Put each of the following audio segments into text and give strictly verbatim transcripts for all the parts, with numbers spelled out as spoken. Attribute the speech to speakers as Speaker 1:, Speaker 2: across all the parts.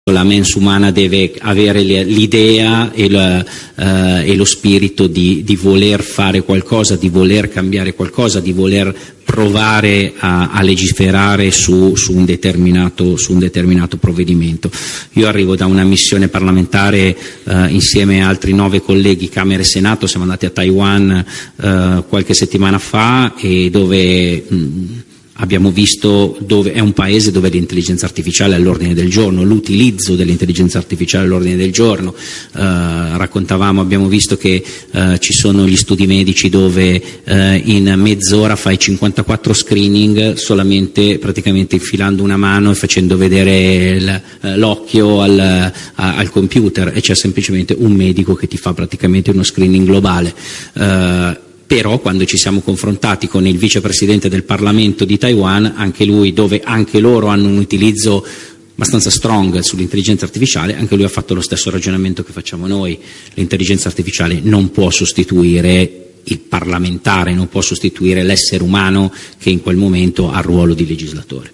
Speaker 1: La mens umana deve avere l'idea e, la, eh, e lo spirito di, di voler fare qualcosa, di voler cambiare qualcosa, di voler provare a, a legiferare su, su, un determinato, su un determinato provvedimento. Io arrivo da una missione parlamentare eh, insieme a altri nove colleghi Camera e Senato, siamo andati a Taiwan eh, qualche settimana fa e dove mh, abbiamo visto dove è un paese dove l'intelligenza artificiale è all'ordine del giorno, l'utilizzo dell'intelligenza artificiale è all'ordine del giorno. Eh, raccontavamo, abbiamo visto che eh, ci sono gli studi medici dove eh, in mezz'ora fai cinquantaquattro screening solamente praticamente infilando una mano e facendo vedere l'occhio al, a, al computer, e c'è semplicemente un medico che ti fa praticamente uno screening globale. Eh, Però quando ci siamo confrontati con il vicepresidente del Parlamento di Taiwan, anche lui, dove anche loro hanno un utilizzo abbastanza strong sull'intelligenza artificiale, anche lui ha fatto lo stesso ragionamento che facciamo noi. L'intelligenza artificiale non può sostituire il parlamentare, non può sostituire l'essere umano che in quel momento ha il ruolo di legislatore.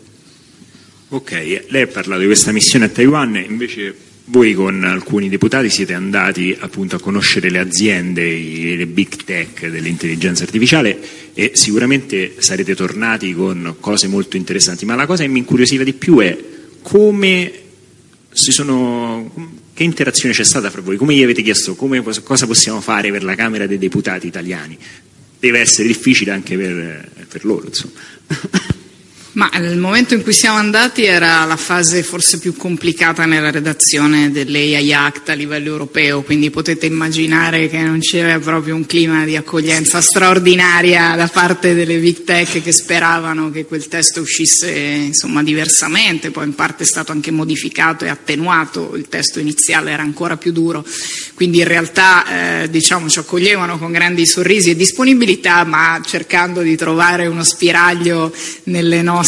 Speaker 2: Ok, lei ha parlato di questa missione a Taiwan, invece voi con alcuni deputati siete andati appunto a conoscere le aziende, le big tech dell'intelligenza artificiale, e sicuramente sarete tornati con cose molto interessanti, ma la cosa che mi incuriosiva di più è come si sono, che interazione c'è stata fra voi, come gli avete chiesto come, cosa possiamo fare per la Camera dei Deputati italiani. Deve essere difficile anche per, per loro, insomma.
Speaker 3: Ma il momento in cui siamo andati era la fase forse più complicata nella redazione dell'A I Act a livello europeo, quindi potete immaginare che non c'era proprio un clima di accoglienza straordinaria da parte delle big tech che speravano che quel testo uscisse insomma diversamente. Poi in parte è stato anche modificato e attenuato, il testo iniziale era ancora più duro, quindi in realtà eh, diciamo ci accoglievano con grandi sorrisi e disponibilità, ma cercando di trovare uno spiraglio nelle nostre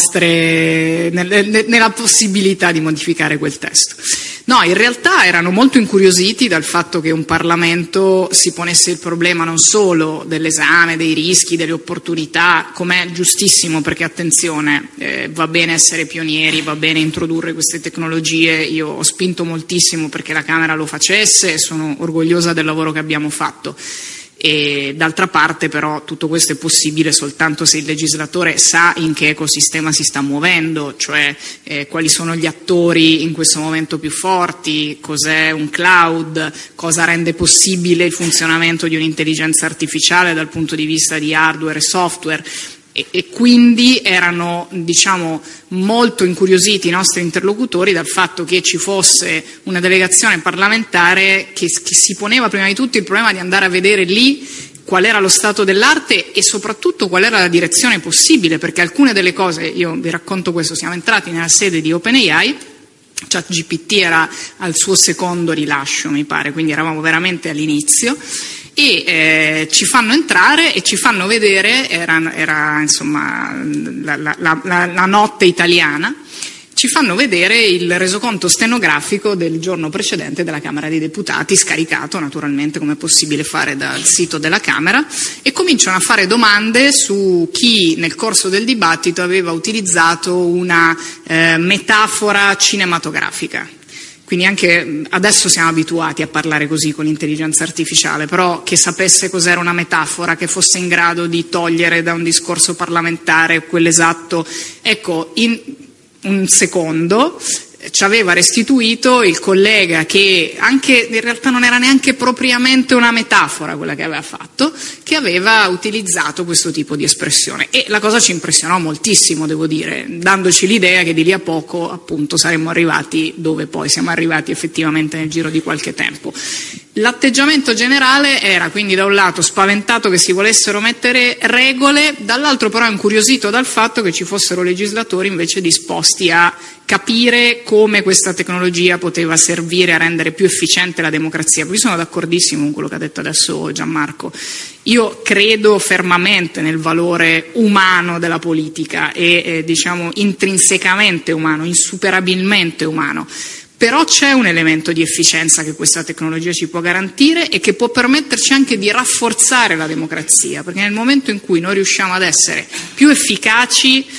Speaker 3: nella possibilità di modificare quel testo. No, in realtà erano molto incuriositi dal fatto che un Parlamento si ponesse il problema non solo dell'esame, dei rischi, delle opportunità, com'è giustissimo, perché attenzione, eh, va bene essere pionieri, va bene introdurre queste tecnologie, io ho spinto moltissimo perché la Camera lo facesse e sono orgogliosa del lavoro che abbiamo fatto. E d'altra parte però tutto questo è possibile soltanto se il legislatore sa in che ecosistema si sta muovendo, cioè eh, quali sono gli attori in questo momento più forti, cos'è un cloud, cosa rende possibile il funzionamento di un'intelligenza artificiale dal punto di vista di hardware e software. E, e quindi erano diciamo molto incuriositi i nostri interlocutori dal fatto che ci fosse una delegazione parlamentare che, che si poneva prima di tutto il problema di andare a vedere lì qual era lo stato dell'arte e soprattutto qual era la direzione possibile, perché alcune delle cose, io vi racconto questo, siamo entrati nella sede di OpenAI, ChatGPT era al suo secondo rilascio mi pare, quindi eravamo veramente all'inizio, e eh, ci fanno entrare e ci fanno vedere, era, era insomma la, la, la, la notte italiana, ci fanno vedere il resoconto stenografico del giorno precedente della Camera dei Deputati, scaricato naturalmente come è possibile fare dal sito della Camera, e cominciano a fare domande su chi nel corso del dibattito aveva utilizzato una eh, metafora cinematografica. Quindi anche adesso siamo abituati a parlare così con l'intelligenza artificiale, però che sapesse cos'era una metafora, che fosse in grado di togliere da un discorso parlamentare quell'esatto, ecco, in un secondo ci aveva restituito il collega che anche in realtà non era neanche propriamente una metafora quella che aveva fatto, che aveva utilizzato questo tipo di espressione, e la cosa ci impressionò moltissimo, devo dire, dandoci l'idea che di lì a poco appunto saremmo arrivati dove poi siamo arrivati effettivamente nel giro di qualche tempo. L'atteggiamento generale era quindi da un lato spaventato che si volessero mettere regole, dall'altro però incuriosito dal fatto che ci fossero legislatori invece disposti a capire come questa tecnologia poteva servire a rendere più efficiente la democrazia. Io sono d'accordissimo con quello che ha detto adesso Gianmarco. Io credo fermamente nel valore umano della politica e eh, diciamo intrinsecamente umano, insuperabilmente umano. Però c'è un elemento di efficienza che questa tecnologia ci può garantire e che può permetterci anche di rafforzare la democrazia, perché nel momento in cui noi riusciamo ad essere più efficaci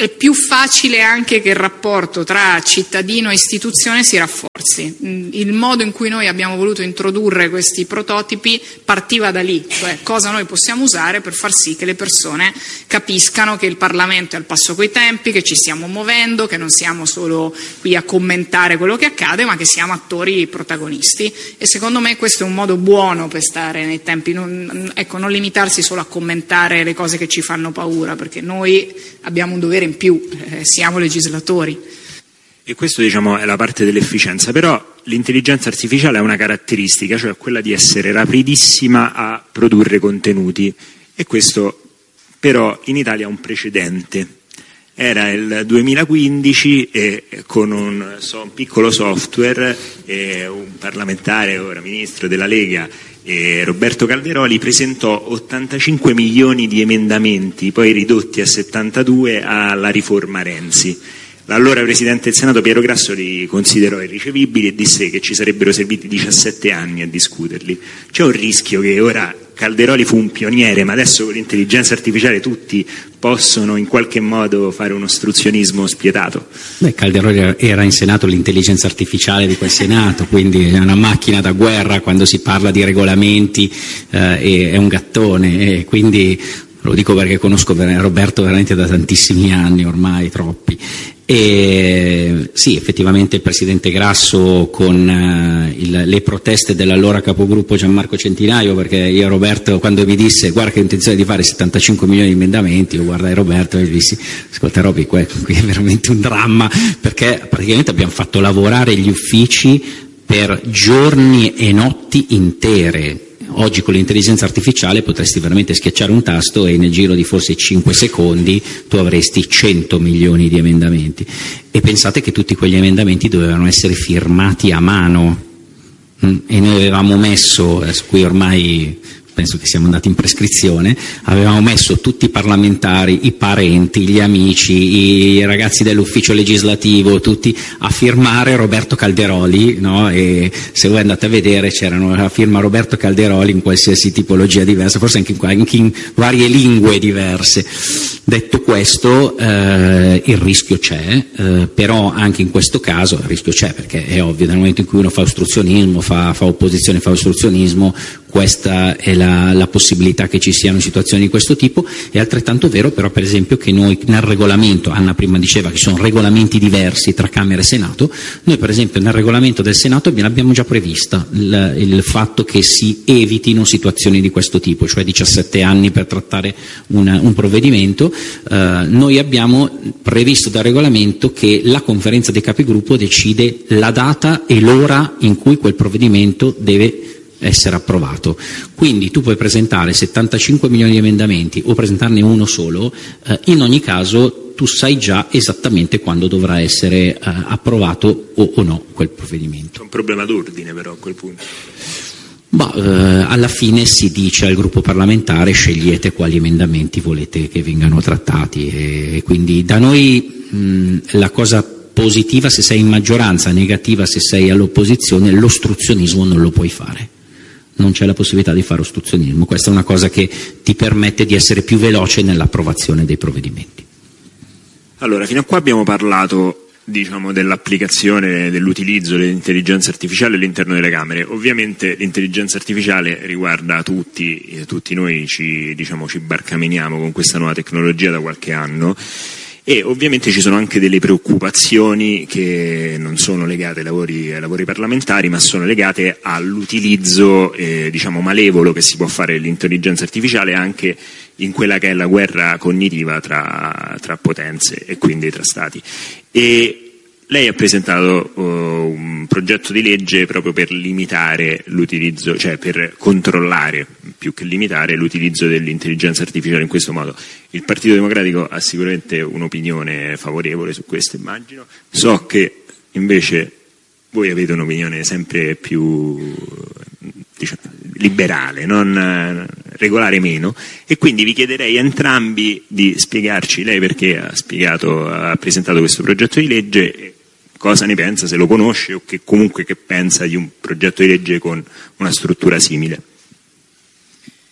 Speaker 3: è più facile anche che il rapporto tra cittadino e istituzione si rafforzi. Il modo in cui noi abbiamo voluto introdurre questi prototipi partiva da lì, cioè cosa noi possiamo usare per far sì che le persone capiscano che il Parlamento è al passo coi tempi, che ci stiamo muovendo, che non siamo solo qui a commentare quello che accade, ma che siamo attori protagonisti. E secondo me questo è un modo buono per stare nei tempi, non, ecco, non limitarsi solo a commentare le cose che ci fanno paura, perché noi abbiamo un dovere in più, eh, siamo legislatori.
Speaker 2: E questo, diciamo, è la parte dell'efficienza, però l'intelligenza artificiale ha una caratteristica, cioè quella di essere rapidissima a produrre contenuti, e questo però in Italia ha un precedente. Era il duemilaquindici e con un, so, un piccolo software eh, un parlamentare, ora ministro della Lega, eh, Roberto Calderoli, presentò ottantacinque milioni di emendamenti, poi ridotti a settantadue, alla riforma Renzi. L'allora Presidente del Senato Piero Grasso li considerò irricevibili e disse che ci sarebbero serviti diciassette anni a discuterli. C'è un rischio che ora Calderoli fu un pioniere, ma adesso con l'intelligenza artificiale tutti possono in qualche modo fare un ostruzionismo spietato.
Speaker 1: Beh, Calderoli era in Senato l'intelligenza artificiale di quel Senato, quindi è una macchina da guerra quando si parla di regolamenti, eh, è un gattone, e quindi lo dico perché conosco Roberto veramente da tantissimi anni, ormai troppi. E sì, effettivamente il Presidente Grasso con uh, il, le proteste dell'allora capogruppo Gianmarco Centinaio, perché io Roberto, quando mi disse guarda che ho intenzione di fare settantacinque milioni di emendamenti, io guardai Roberto e gli dissi ascolta Roby, qui è veramente un dramma, perché praticamente abbiamo fatto lavorare gli uffici per giorni e notti intere. Oggi con l'intelligenza artificiale potresti veramente schiacciare un tasto e nel giro di forse cinque secondi tu avresti cento milioni di emendamenti. E pensate che tutti quegli emendamenti dovevano essere firmati a mano, e noi avevamo messo, su cui ormai penso che siamo andati in prescrizione, avevamo messo tutti i parlamentari, i parenti, gli amici, i ragazzi dell'ufficio legislativo, tutti a firmare Roberto Calderoli, no? E se voi andate a vedere c'erano la firma Roberto Calderoli in qualsiasi tipologia diversa, forse anche in, anche in varie lingue diverse. Detto questo, eh, il rischio c'è, eh, però anche in questo caso il rischio c'è, perché è ovvio, nel momento in cui uno fa ostruzionismo, fa, fa opposizione, fa ostruzionismo, questa è la, la possibilità che ci siano situazioni di questo tipo. È altrettanto vero però, per esempio, che noi nel regolamento, Anna prima diceva che sono regolamenti diversi tra Camera e Senato, noi per esempio nel regolamento del Senato abbiamo già prevista il, il fatto che si evitino situazioni di questo tipo, cioè diciassette anni per trattare una, un provvedimento. Uh, noi abbiamo previsto dal regolamento che la conferenza dei capigruppo decide la data e l'ora in cui quel provvedimento deve essere approvato. Quindi tu puoi presentare settantacinque milioni di emendamenti o presentarne uno solo, eh, in ogni caso tu sai già esattamente quando dovrà essere eh, approvato o, o no quel provvedimento.
Speaker 2: È un problema d'ordine però a quel punto.
Speaker 1: Ma eh, alla fine si dice al gruppo parlamentare scegliete quali emendamenti volete che vengano trattati, e, e quindi da noi mh, la cosa positiva se sei in maggioranza, negativa se sei all'opposizione, l'ostruzionismo non lo puoi fare. Non c'è la possibilità di fare ostruzionismo, questa è una cosa che ti permette di essere più veloce nell'approvazione dei provvedimenti.
Speaker 2: Allora, fino a qua abbiamo parlato, diciamo, dell'applicazione, dell'utilizzo dell'intelligenza artificiale all'interno delle Camere. Ovviamente l'intelligenza artificiale riguarda tutti, tutti noi ci, diciamo, ci barcameniamo con questa nuova tecnologia da qualche anno. E ovviamente ci sono anche delle preoccupazioni che non sono legate ai lavori, ai lavori parlamentari, ma sono legate all'utilizzo eh, diciamo malevolo che si può fare dell'intelligenza artificiale anche in quella che è la guerra cognitiva tra, tra potenze e quindi tra stati. E lei ha presentato uh, un progetto di legge proprio per limitare l'utilizzo, cioè per controllare più che limitare l'utilizzo dell'intelligenza artificiale in questo modo. Il Partito Democratico ha sicuramente un'opinione favorevole su questo, immagino. So che invece voi avete un'opinione sempre più, diciamo, liberale, non regolare meno, e quindi vi chiederei entrambi di spiegarci lei perché ha spiegato, ha presentato questo progetto di legge, cosa ne pensa, se lo conosce o che comunque che pensa di un progetto di legge con una struttura simile.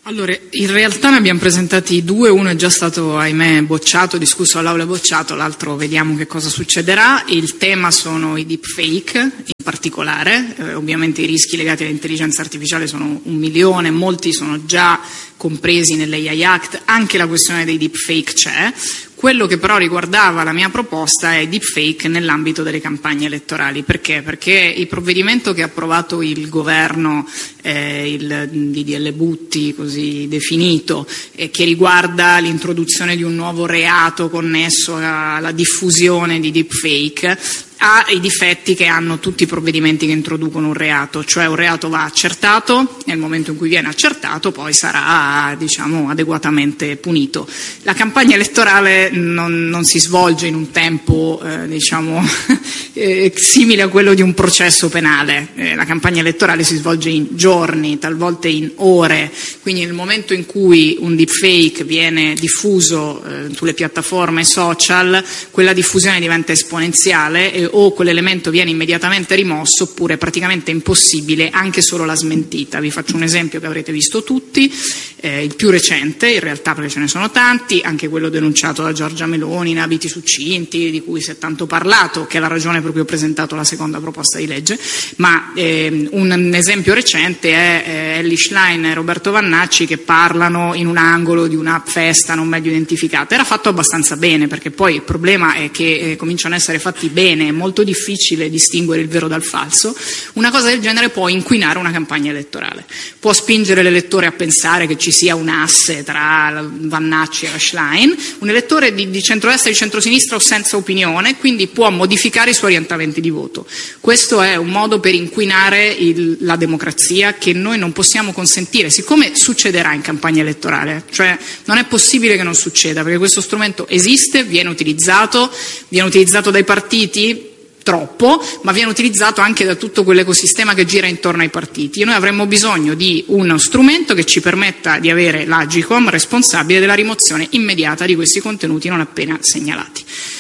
Speaker 3: Allora, in realtà ne abbiamo presentati due, uno è già stato, ahimè, bocciato, discusso all'aula e bocciato, l'altro vediamo che cosa succederà. Il tema sono i deepfake, in particolare, eh, ovviamente i rischi legati all'intelligenza artificiale sono un milione, molti sono già compresi nell'A I Act, anche la questione dei deepfake c'è. Quello che però riguardava la mia proposta è deepfake nell'ambito delle campagne elettorali. Perché? Perché il provvedimento che ha approvato il governo, eh, il D D L Butti così definito, eh, che riguarda l'introduzione di un nuovo reato connesso alla diffusione di deepfake, ha i difetti che hanno tutti i provvedimenti che introducono un reato, cioè un reato va accertato, nel momento in cui viene accertato poi sarà, diciamo, adeguatamente punito. La campagna elettorale non, non si svolge in un tempo eh, diciamo eh, simile a quello di un processo penale, eh, la campagna elettorale si svolge in giorni, talvolta in ore, quindi nel momento in cui un deepfake viene diffuso eh, sulle piattaforme social, quella diffusione diventa esponenziale e o quell'elemento viene immediatamente rimosso oppure è praticamente impossibile anche solo la smentita. Vi faccio un esempio che avrete visto tutti, eh, il più recente in realtà, perché ce ne sono tanti, anche quello denunciato da Giorgia Meloni in Abiti succinti, di cui si è tanto parlato, che è la ragione per cui ho presentato la seconda proposta di legge, ma eh, un esempio recente è eh, Elly Schlein e Roberto Vannacci che parlano in un angolo di una festa non meglio identificata. Era fatto abbastanza bene, perché poi il problema è che eh, cominciano a essere fatti bene, molto difficile distinguere il vero dal falso. Una cosa del genere può inquinare una campagna elettorale, può spingere l'elettore a pensare che ci sia un asse tra Vannacci e la Schlein, un elettore di, di centrodestra, di centrosinistra o senza opinione, quindi può modificare i suoi orientamenti di voto. Questo è un modo per inquinare il, la democrazia che noi non possiamo consentire, siccome succederà in campagna elettorale, cioè non è possibile che non succeda, perché questo strumento esiste, viene utilizzato, viene utilizzato dai partiti, troppo, ma viene utilizzato anche da tutto quell'ecosistema che gira intorno ai partiti. E noi avremmo bisogno di uno strumento che ci permetta di avere l'Agcom responsabile della rimozione immediata di questi contenuti non appena segnalati.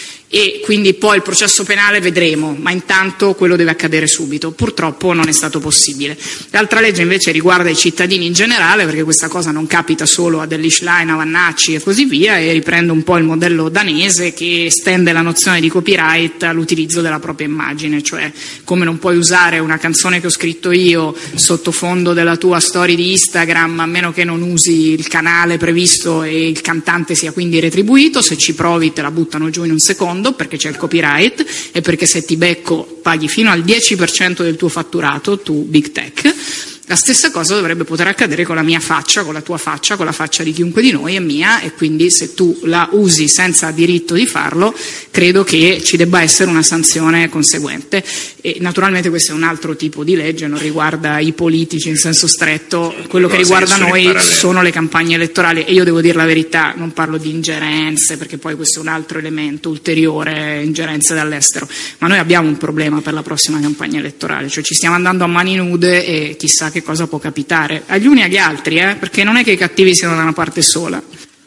Speaker 3: E quindi poi il processo penale vedremo, ma intanto quello deve accadere subito. Purtroppo non è stato possibile. L'altra legge invece riguarda i cittadini in generale, perché questa cosa non capita solo a Elly Schlein, a Vannacci e così via, e riprende un po' il modello danese che estende la nozione di copyright all'utilizzo della propria immagine, cioè come non puoi usare una canzone che ho scritto io sottofondo della tua story di Instagram a meno che non usi il canale previsto e il cantante sia quindi retribuito, se ci provi te la buttano giù in un secondo perché c'è il copyright e perché se ti becco paghi fino al dieci per cento del tuo fatturato, tu big tech. La stessa cosa dovrebbe poter accadere con la mia faccia, con la tua faccia, con la faccia di chiunque di noi è mia, e quindi se tu la usi senza diritto di farlo, credo che ci debba essere una sanzione conseguente. E naturalmente questo è un altro tipo di legge, non riguarda i politici in senso stretto, quello che riguarda noi sono le campagne elettorali, e io devo dire la verità, non parlo di ingerenze, perché poi questo è un altro elemento ulteriore, ingerenze dall'estero, ma noi abbiamo un problema per la prossima campagna elettorale, cioè ci stiamo andando a mani nude e chissà che cosa può capitare agli uni e agli altri, eh? Perché non è che i cattivi siano da una parte sola.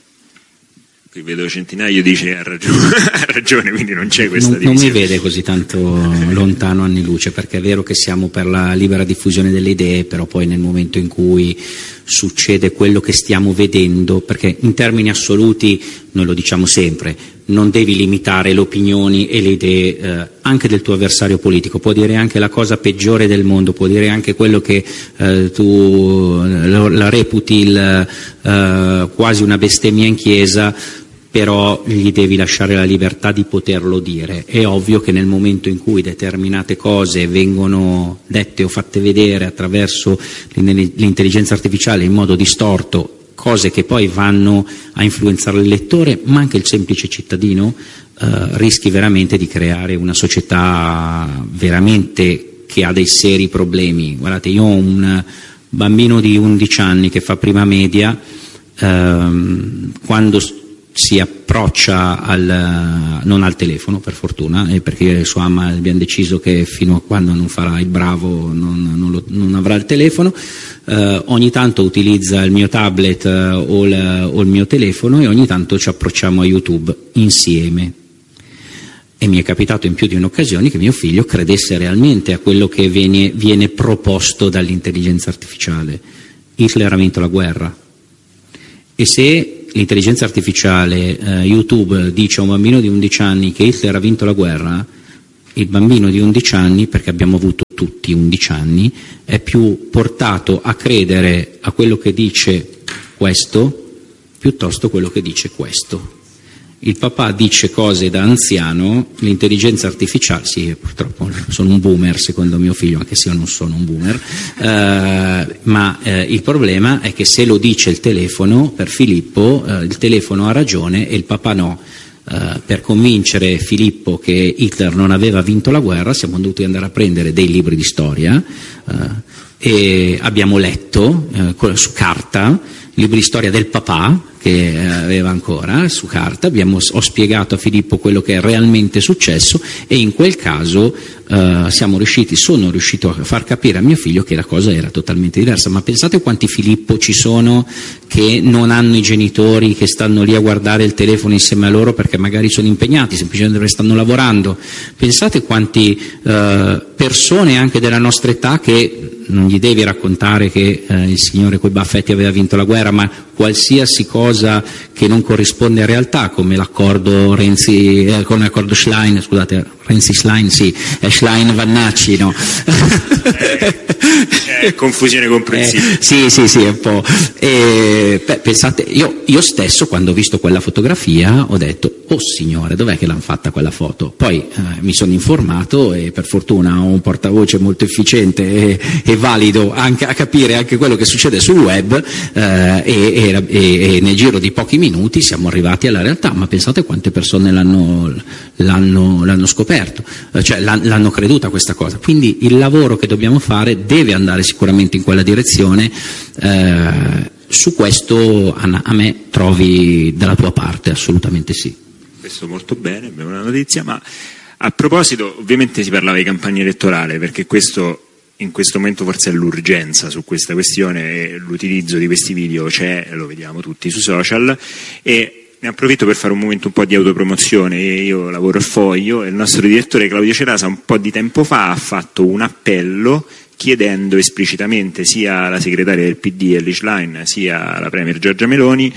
Speaker 2: Qui vedo Centinaio dice ha ragione, ha ragione, quindi non c'è questa
Speaker 1: non,
Speaker 2: divisione.
Speaker 1: Non mi vede così tanto lontano anni luce, perché è vero che siamo per la libera diffusione delle idee, però poi nel momento in cui succede quello che stiamo vedendo, perché in termini assoluti noi lo diciamo sempre, non devi limitare le opinioni e le idee eh, anche del tuo avversario politico, può dire anche la cosa peggiore del mondo, può dire anche quello che eh, tu la, la reputi il, eh, quasi una bestemmia in chiesa, però gli devi lasciare la libertà di poterlo dire. È ovvio che nel momento in cui determinate cose vengono dette o fatte vedere attraverso l'intelligenza artificiale in modo distorto, cose che poi vanno a influenzare il lettore, ma anche il semplice cittadino, eh, rischi veramente di creare una società veramente che ha dei seri problemi. Guardate, io ho un bambino di undici anni che fa prima media, ehm, quando si approccia al, non al telefono per fortuna, eh, perché sua mamma abbiamo deciso che fino a quando non farà il bravo non, non, lo, non avrà il telefono, eh, ogni tanto utilizza il mio tablet eh, o, il, o il mio telefono, e ogni tanto ci approcciamo a YouTube insieme. E mi è capitato in più di un'occasione che mio figlio credesse realmente a quello che viene, viene proposto dall'intelligenza artificiale. Hitler ha vinto la guerra, E se l'intelligenza artificiale, eh, YouTube, dice a un bambino di undici anni che Hitler ha vinto la guerra, il bambino di undici anni, perché abbiamo avuto tutti undici anni, è più portato a credere a quello che dice questo piuttosto a quello che dice questo. Il papà dice cose da anziano, l'intelligenza artificiale, sì, purtroppo sono un boomer secondo mio figlio, anche se io non sono un boomer, eh, ma eh, il problema è che se lo dice il telefono, per Filippo, eh, il telefono ha ragione e il papà no. Uh, per convincere Filippo che Hitler non aveva vinto la guerra siamo dovuti andare a prendere dei libri di storia uh, e abbiamo letto uh, su carta libri di storia del papà che aveva ancora su carta, abbiamo, ho spiegato a Filippo quello che è realmente successo e in quel caso uh, siamo riusciti, sono riuscito a far capire a mio figlio che la cosa era totalmente diversa. Ma pensate quanti Filippo ci sono che non hanno i genitori, che stanno lì a guardare il telefono insieme a loro perché magari sono impegnati, semplicemente perché stanno lavorando. Pensate quanti uh, persone anche della nostra età che non gli devi raccontare che eh, il signore coi baffetti aveva vinto la guerra, ma qualsiasi cosa che non corrisponde a realtà, come l'accordo Renzi, eh, come l'accordo Schlein, scusate, Renzi Schlein, sì, è Schlein Vannacci, no?
Speaker 2: È confusione comprensibile.
Speaker 1: Eh, sì, sì, sì, un po'. E, beh, pensate, io, io stesso quando ho visto quella fotografia ho detto, oh signore, dov'è che l'hanno fatta quella foto? Poi eh, mi sono informato e per fortuna ho un portavoce molto efficiente e, e valido anche a capire anche quello che succede sul web eh, e, e, e nel giro di pochi minuti siamo arrivati alla realtà. Ma pensate quante persone l'hanno, l'hanno, l'hanno scoperto, cioè l'hanno creduta questa cosa. Quindi il lavoro che dobbiamo fare deve andare sicuramente in quella direzione. Eh, su questo Anna, a me trovi dalla tua parte, assolutamente sì.
Speaker 2: Questo molto bene, abbiamo una notizia, ma a proposito, ovviamente si parlava di campagna elettorale, perché questo in questo momento forse è l'urgenza su questa questione e l'utilizzo di questi video c'è, lo vediamo tutti su social, e ne approfitto per fare un momento un po' di autopromozione. Io lavoro al Foglio e il nostro direttore Claudio Cerasa un po' di tempo fa ha fatto un appello chiedendo esplicitamente sia alla segretaria del P D Elly Schlein sia alla Premier Giorgia Meloni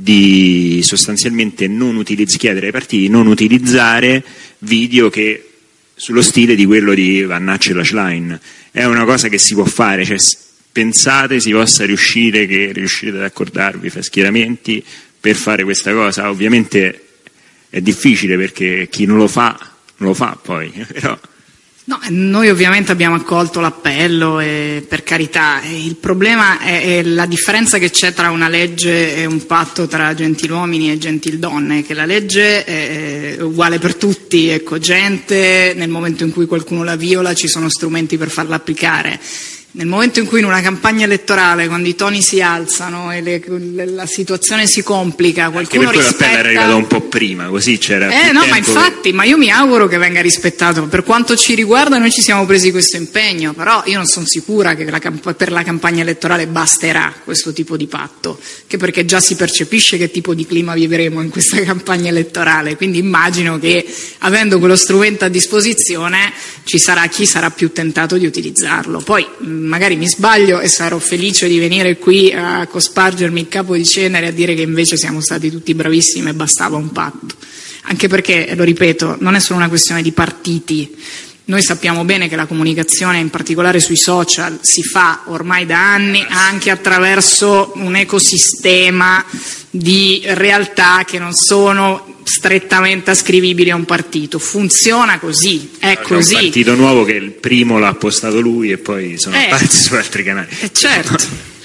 Speaker 2: di sostanzialmente non utilizzare, chiedere ai partiti non utilizzare video che sullo stile di quello di Vannacci e la Schlein. È una cosa che si può fare, cioè, pensate si possa riuscire, che riuscirete ad accordarvi fra schieramenti per fare questa cosa? Ovviamente è difficile perché chi non lo fa non lo fa poi, però...
Speaker 3: No, noi ovviamente abbiamo accolto l'appello e per carità, il problema è, è la differenza che c'è tra una legge e un patto tra gentiluomini e gentildonne, che la legge è uguale per tutti, è cogente, nel momento in cui qualcuno la viola ci sono strumenti per farla applicare. Nel momento in cui in una campagna elettorale, quando i toni si alzano e le, le, la situazione si complica, qualcuno
Speaker 2: Anche per
Speaker 3: rispetta...
Speaker 2: l'appello era arrivato un po' prima, così c'era
Speaker 3: Eh
Speaker 2: più
Speaker 3: no,
Speaker 2: tempo
Speaker 3: ma infatti,
Speaker 2: per...
Speaker 3: ma io mi auguro che venga rispettato. Per quanto ci riguarda noi ci siamo presi questo impegno, però io non sono sicura che la camp- per la campagna elettorale basterà questo tipo di patto, che perché già si percepisce che tipo di clima vivremo in questa campagna elettorale, quindi immagino che avendo quello strumento a disposizione ci sarà chi sarà più tentato di utilizzarlo. Poi magari mi sbaglio e sarò felice di venire qui a cospargermi il capo di cenere e a dire che invece siamo stati tutti bravissimi e bastava un patto. Anche perché, lo ripeto, non è solo una questione di partiti. Noi sappiamo bene che la comunicazione, in particolare sui social, si fa ormai da anni anche attraverso un ecosistema di realtà che non sono strettamente ascrivibili a un partito. Funziona così, è
Speaker 2: no,
Speaker 3: così.
Speaker 2: C'è un partito nuovo che il primo l'ha postato lui e poi sono
Speaker 3: eh,
Speaker 2: apparsi su altri canali.
Speaker 3: Eh, certo.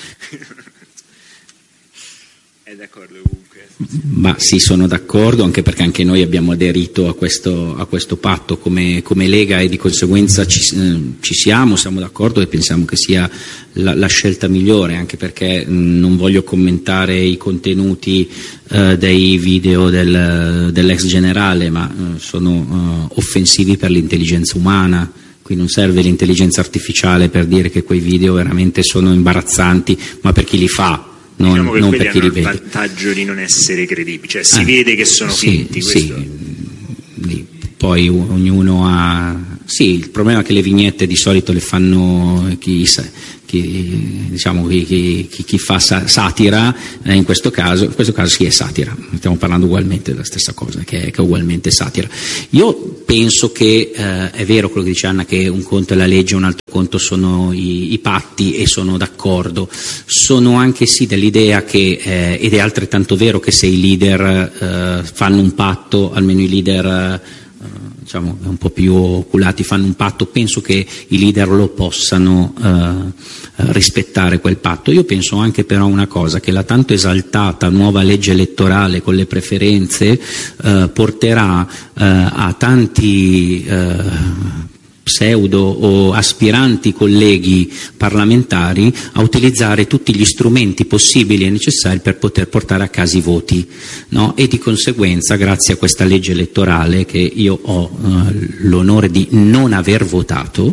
Speaker 2: È d'accordo comunque.
Speaker 1: Ma sì, sono d'accordo, anche perché anche noi abbiamo aderito a questo, a questo patto come, come Lega e di conseguenza ci, eh, ci siamo, siamo d'accordo e pensiamo che sia la, la scelta migliore, anche perché mh, non voglio commentare i contenuti eh, dei video del, dell'ex generale, ma eh, sono eh, offensivi per l'intelligenza umana. Qui non serve l'intelligenza artificiale per dire che quei video veramente sono imbarazzanti, ma per chi li fa. Non,
Speaker 2: diciamo che
Speaker 1: non
Speaker 2: quelli
Speaker 1: per chi
Speaker 2: hanno
Speaker 1: li
Speaker 2: il
Speaker 1: vede.
Speaker 2: vantaggio di non essere credibili, cioè si
Speaker 1: eh,
Speaker 2: vede che sono
Speaker 1: sì,
Speaker 2: finti. Questo...
Speaker 1: Sì. Poi ognuno ha Sì, il problema è che le vignette di solito le fanno chi, chi, diciamo, chi, chi, chi fa satira, eh, in questo caso, in questo caso sì è satira, stiamo parlando ugualmente della stessa cosa, che è, che è ugualmente satira. Io penso che eh, è vero quello che dice Anna, che un conto è la legge, un altro conto sono i, i patti, e sono d'accordo. Sono anche sì dell'idea che, eh, ed è altrettanto vero che se i leader eh, fanno un patto, almeno i leader eh, diciamo un po' più oculati fanno un patto, penso che i leader lo possano eh, rispettare quel patto. Io penso anche però una cosa, che la tanto esaltata nuova legge elettorale con le preferenze eh, porterà eh, a tanti eh, pseudo o aspiranti colleghi parlamentari a utilizzare tutti gli strumenti possibili e necessari per poter portare a casa i voti, no? E di conseguenza, grazie a questa legge elettorale che io ho eh, l'onore di non aver votato,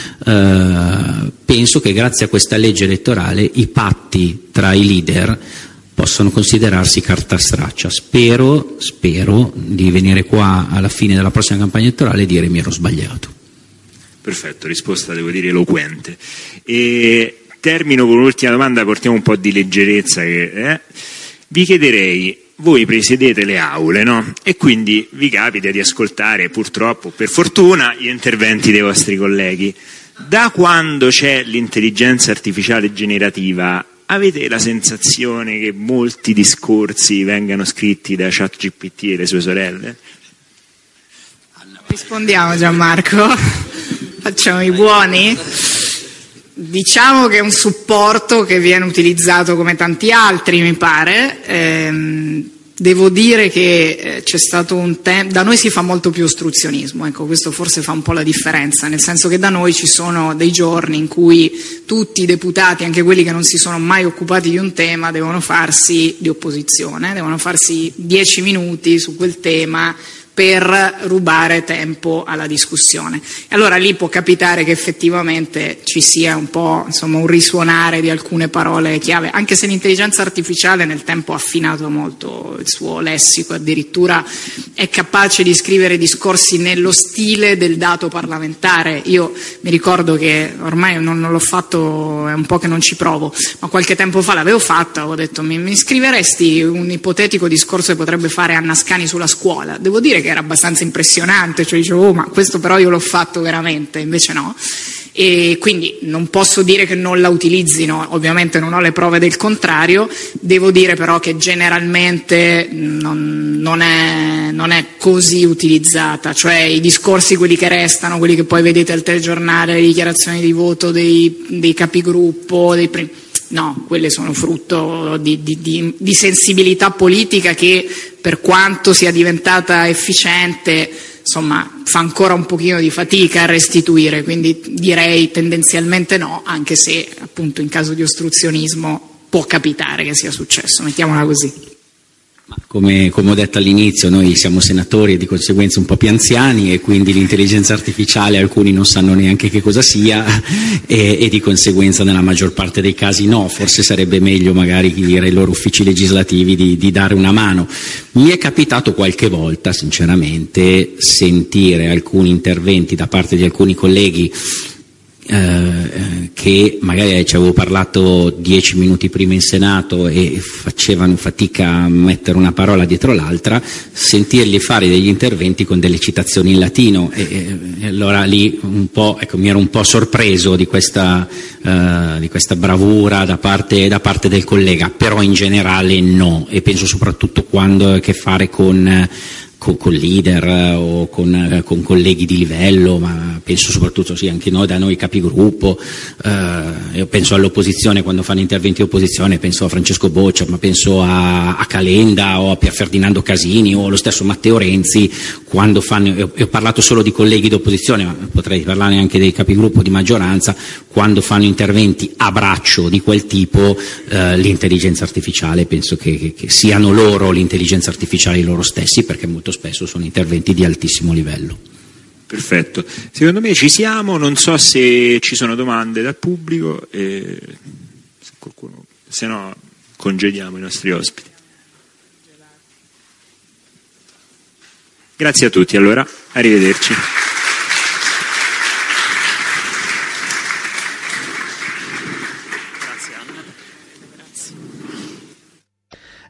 Speaker 1: eh, penso che grazie a questa legge elettorale i patti tra i leader possono considerarsi carta straccia. Spero, spero di venire qua alla fine della prossima campagna elettorale e dire mi ero sbagliato.
Speaker 2: Perfetto, risposta devo dire eloquente. E termino con l'ultima domanda, portiamo un po' di leggerezza. Che, eh? Vi chiederei, voi presiedete le aule, no? E quindi vi capita di ascoltare, purtroppo, per fortuna, gli interventi dei vostri colleghi. Da quando c'è l'intelligenza artificiale generativa, avete la sensazione che molti discorsi vengano scritti da ChatGPT e le sue sorelle?
Speaker 3: Rispondiamo, Gianmarco. Facciamo i buoni. Diciamo che è un supporto che viene utilizzato come tanti altri, mi pare. Ehm, devo dire che eh, c'è stato un tempo, da noi si fa molto più ostruzionismo, ecco, questo forse fa un po' la differenza, nel senso che da noi ci sono dei giorni in cui tutti i deputati, anche quelli che non si sono mai occupati di un tema, devono farsi di opposizione, devono farsi dieci minuti su quel tema per rubare tempo alla discussione. E allora lì può capitare che effettivamente ci sia un po', insomma, un risuonare di alcune parole chiave, anche se l'intelligenza artificiale nel tempo ha affinato molto il suo lessico, addirittura è capace di scrivere discorsi nello stile del dato parlamentare. Io mi ricordo che ormai non, non l'ho fatto, è un po' che non ci provo, ma qualche tempo fa l'avevo fatto, avevo detto mi, mi scriveresti un ipotetico discorso che potrebbe fare Anna Ascani sulla scuola. Devo dire che era abbastanza impressionante, cioè dicevo, oh, ma questo però io l'ho fatto veramente, invece no. E quindi non posso dire che non la utilizzino, ovviamente non ho le prove del contrario, devo dire però che generalmente non, non, è, non è così utilizzata, cioè i discorsi, quelli che restano, quelli che poi vedete al telegiornale, le dichiarazioni di voto dei, dei capigruppo, dei prim- no, quelle sono frutto di, di, di, di sensibilità politica che, per quanto sia diventata efficiente, insomma, fa ancora un pochino di fatica a restituire, quindi direi tendenzialmente no, anche se appunto in caso di ostruzionismo può capitare che sia successo, mettiamola così.
Speaker 1: Come, come ho detto all'inizio, noi siamo senatori e di conseguenza un po' più anziani, e quindi l'intelligenza artificiale alcuni non sanno neanche che cosa sia, e, e di conseguenza nella maggior parte dei casi no, forse sarebbe meglio magari dire ai loro uffici legislativi di, di dare una mano. Mi è capitato qualche volta sinceramente sentire alcuni interventi da parte di alcuni colleghi Eh, che magari ci avevo parlato dieci minuti prima in Senato e facevano fatica a mettere una parola dietro l'altra, sentirli fare degli interventi con delle citazioni in latino, e, e allora lì un po', ecco, mi ero un po' sorpreso di questa, uh, di questa bravura da parte, da parte del collega, però in generale no, e penso soprattutto quando ha a che fare con Con, con leader o con, con colleghi di livello, ma penso soprattutto sì, anche noi, da noi capigruppo, eh, io penso all'opposizione quando fanno interventi di opposizione, penso a Francesco Boccia, ma penso a, a Calenda o a Pier Ferdinando Casini o allo stesso Matteo Renzi, quando fanno, io, io ho parlato solo di colleghi di opposizione, ma potrei parlare anche dei capigruppo di maggioranza, quando fanno interventi a braccio di quel tipo, eh, l'intelligenza artificiale, penso che, che, che siano loro l'intelligenza artificiale loro stessi, perché molto spesso sono interventi di altissimo livello.
Speaker 2: Perfetto, secondo me ci siamo, non so se ci sono domande dal pubblico, e se qualcuno, se no congediamo i nostri ospiti. Grazie a tutti, allora, arrivederci.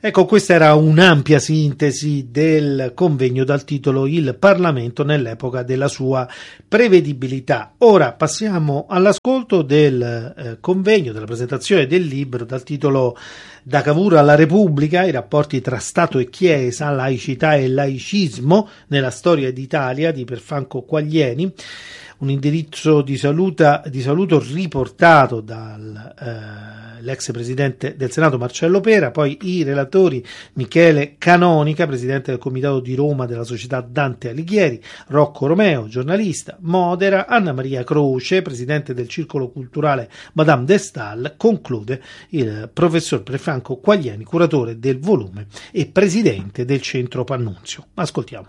Speaker 4: Ecco, questa era un'ampia sintesi del convegno dal titolo Il Parlamento nell'epoca della sua prevedibilità. Ora passiamo all'ascolto del eh, convegno, della presentazione del libro dal titolo Da Cavour alla Repubblica, i rapporti tra Stato e Chiesa, laicità e laicismo nella storia d'Italia di Pierfranco Quaglieni. Un indirizzo di, saluta, di saluto riportato dall'ex eh, presidente del Senato Marcello Pera, poi i relatori Michele Canonica, presidente del Comitato di Roma della Società Dante Alighieri, Rocco Romeo, giornalista, modera, Anna Maria Croce, presidente del Circolo Culturale Madame de Staël, conclude il professor Pierfranco Quaglieni, curatore del volume e presidente del Centro Pannunzio. Ascoltiamo.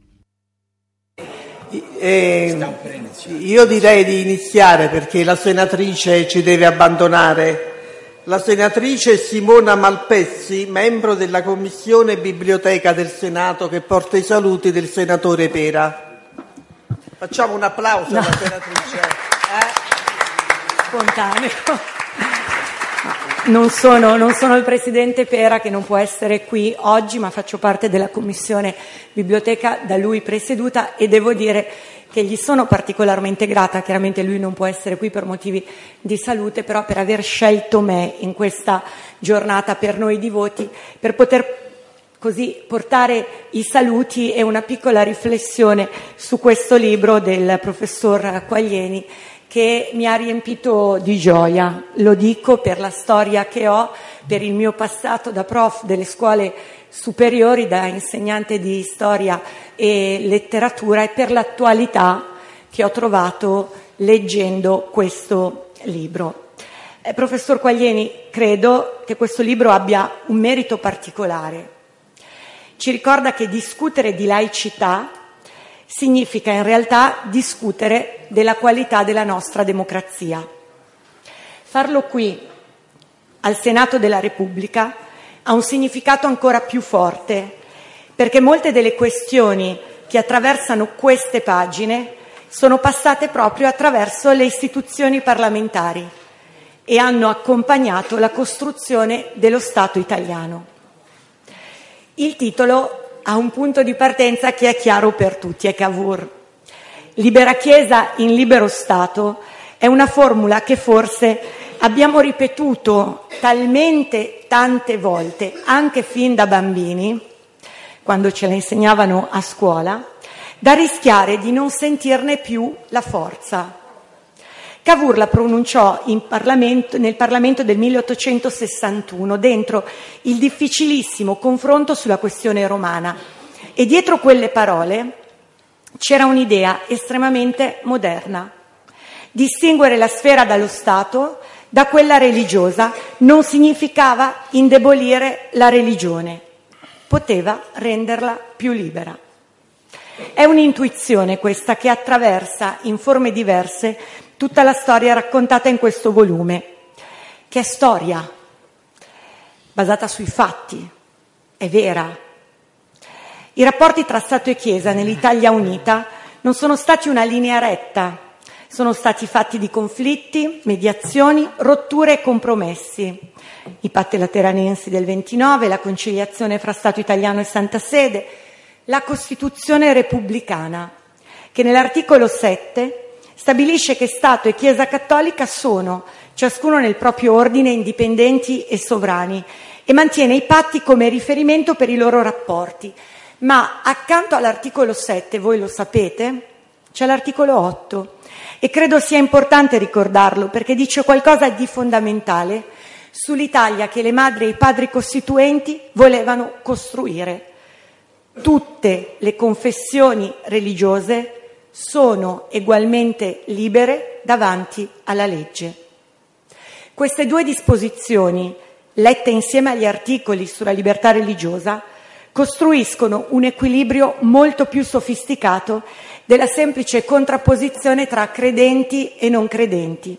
Speaker 5: Eh, io direi di iniziare perché la senatrice ci deve abbandonare. La senatrice Simona Malpezzi, membro della Commissione Biblioteca del Senato, che porta i saluti del senatore Pera. Facciamo un applauso no. alla senatrice. Eh?
Speaker 6: Spontaneo. Non sono, non sono il presidente Pera, che non può essere qui oggi, ma faccio parte della commissione biblioteca da lui presieduta e devo dire che gli sono particolarmente grata. Chiaramente lui non può essere qui per motivi di salute, però per aver scelto me in questa giornata per noi di voti, per poter così portare i saluti e una piccola riflessione su questo libro del professor Quaglieni, che mi ha riempito di gioia. Lo dico per la storia che ho, per il mio passato da prof delle scuole superiori, da insegnante di storia e letteratura, e per l'attualità che ho trovato leggendo questo libro. Eh, professor Quaglieni, credo che questo libro abbia un merito particolare. Ci ricorda che discutere di laicità significa in realtà discutere della qualità della nostra democrazia. Farlo qui, al Senato della Repubblica, ha un significato ancora più forte, perché molte delle questioni che attraversano queste pagine sono passate proprio attraverso le istituzioni parlamentari e hanno accompagnato la costruzione dello Stato italiano. Il titolo ha un punto di partenza che è chiaro per tutti, è Cavour. Libera Chiesa in libero Stato è una formula che forse abbiamo ripetuto talmente tante volte, anche fin da bambini, quando ce la insegnavano a scuola, da rischiare di non sentirne più la forza. Cavour la pronunciò in Parlamento, nel Parlamento del milleottocentosessantuno, dentro il difficilissimo confronto sulla questione romana, e dietro quelle parole c'era un'idea estremamente moderna. Distinguere la sfera dallo Stato da quella religiosa non significava indebolire la religione, poteva renderla più libera. È un'intuizione questa che attraversa in forme diverse tutta la storia raccontata in questo volume, che è storia, basata sui fatti, è vera. I rapporti tra Stato e Chiesa nell'Italia unita non sono stati una linea retta, sono stati fatti di conflitti, mediazioni, rotture e compromessi. I patti lateranensi del ventinove, la conciliazione fra Stato italiano e Santa Sede, la Costituzione repubblicana, che nell'articolo sette stabilisce che Stato e Chiesa cattolica sono, ciascuno nel proprio ordine, indipendenti e sovrani, e mantiene i patti come riferimento per i loro rapporti. Ma accanto all'articolo sette, voi lo sapete, c'è l'articolo otto, e credo sia importante ricordarlo perché dice qualcosa di fondamentale sull'Italia che le madri e i padri costituenti volevano costruire. Tutte le confessioni religiose sono egualmente libere davanti alla legge. Queste due disposizioni, lette insieme agli articoli sulla libertà religiosa, costruiscono un equilibrio molto più sofisticato della semplice contrapposizione tra credenti e non credenti.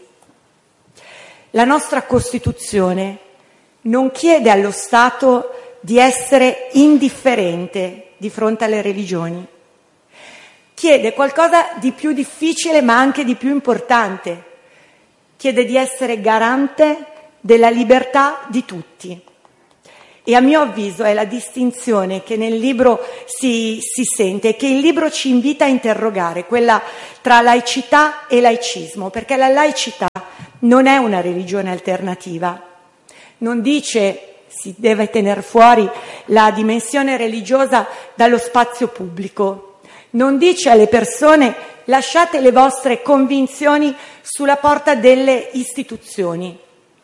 Speaker 6: La nostra Costituzione non chiede allo Stato di essere indifferente di fronte alle religioni. Chiede qualcosa di più difficile ma anche di più importante. Chiede di essere garante della libertà di tutti. e a mio avviso è la distinzione che nel libro si, si sente e che il libro ci invita a interrogare, quella tra laicità e laicismo, perché la laicità non è una religione alternativa, non dice si deve tener fuori la dimensione religiosa dallo spazio pubblico, non dice alle persone lasciate le vostre convinzioni sulla porta delle istituzioni,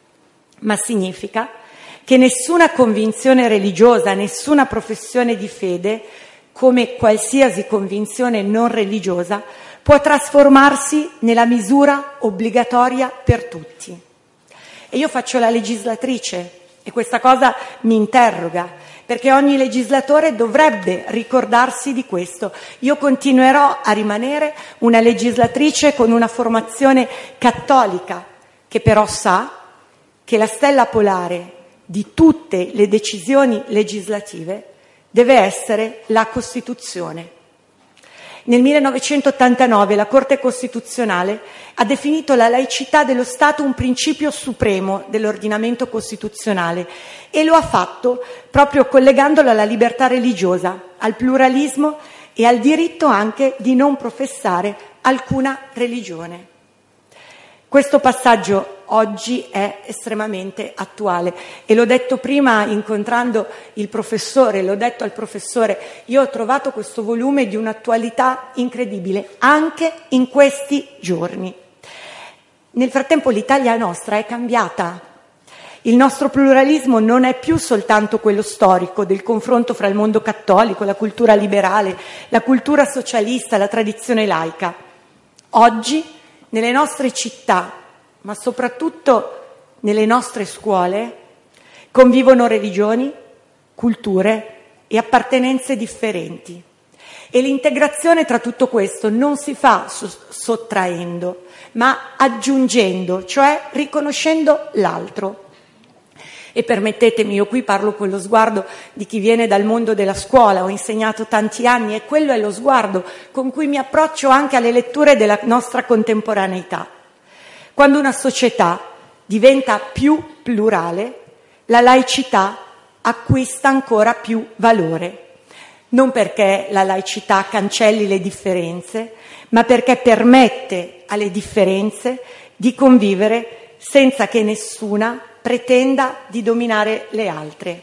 Speaker 6: ma significa che nessuna convinzione religiosa, nessuna professione di fede, come qualsiasi convinzione non religiosa, può trasformarsi nella misura obbligatoria per tutti. E io faccio la legislatrice e questa cosa mi interroga, perché ogni legislatore dovrebbe ricordarsi di questo. Io continuerò a rimanere una legislatrice con una formazione cattolica, che però sa che la stella polare di tutte le decisioni legislative deve essere la Costituzione. Nel millenovecentottantanove la Corte Costituzionale ha definito la laicità dello Stato un principio supremo dell'ordinamento costituzionale e lo ha fatto proprio collegandolo alla libertà religiosa, al pluralismo e al diritto anche di non professare alcuna religione. Questo passaggio oggi è estremamente attuale e l'ho detto prima incontrando il professore, l'ho detto al professore, io ho trovato questo volume di un'attualità incredibile anche in questi giorni. Nel frattempo l'Italia nostra è cambiata, il nostro pluralismo non è più soltanto quello storico del confronto fra il mondo cattolico, la cultura liberale, la cultura socialista, la tradizione laica. Oggi nelle nostre città, ma soprattutto nelle nostre scuole, convivono religioni, culture e appartenenze differenti. E l'integrazione tra tutto questo non si fa sottraendo, ma aggiungendo, cioè riconoscendo l'altro. E permettetemi, io qui parlo con lo sguardo di chi viene dal mondo della scuola, ho insegnato tanti anni e quello è lo sguardo con cui mi approccio anche alle letture della nostra contemporaneità. Quando una società diventa più plurale, la laicità acquista ancora più valore. Non perché la laicità cancelli le differenze, ma perché permette alle differenze di convivere senza che nessuna pretenda di dominare le altre.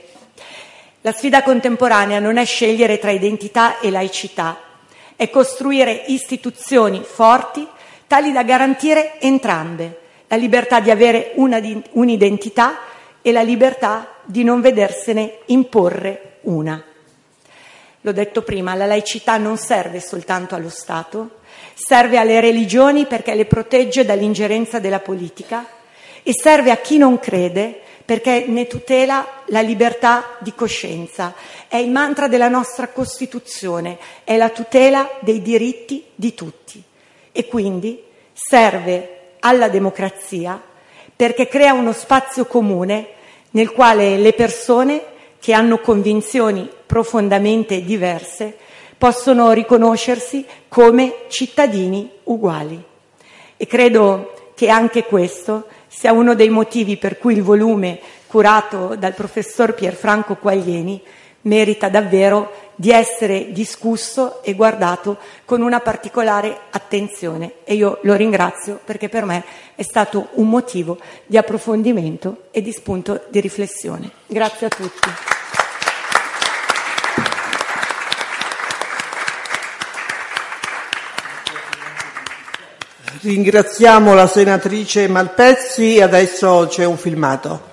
Speaker 6: La sfida contemporanea non è scegliere tra identità e laicità, è costruire istituzioni forti tali da garantire entrambe, la libertà di avere una di, un'identità e la libertà di non vedersene imporre una. L'ho detto prima, la laicità non serve soltanto allo Stato, serve alle religioni perché le protegge dall'ingerenza della politica e serve a chi non crede perché ne tutela la libertà di coscienza. È il mantra della nostra Costituzione, è la tutela dei diritti di tutti e quindi serve alla democrazia perché crea uno spazio comune nel quale le persone che hanno convinzioni profondamente diverse possono riconoscersi come cittadini uguali. E credo che anche questo sia uno dei motivi per cui il volume curato dal professor Pierfranco Quaglieni merita davvero di essere discusso e guardato con una particolare attenzione. E io lo ringrazio perché per me è stato un motivo di approfondimento e di spunto di riflessione. Grazie a tutti.
Speaker 5: Ringraziamo la senatrice Malpezzi e adesso c'è un filmato.